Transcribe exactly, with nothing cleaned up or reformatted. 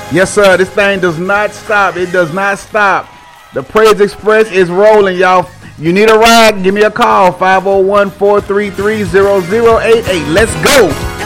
Yes, sir. This thing does not stop. It does not stop. The Praise Express is rolling, y'all. You need a ride? Give me a call. five oh one, four three three, zero zero eight eight. Let's go.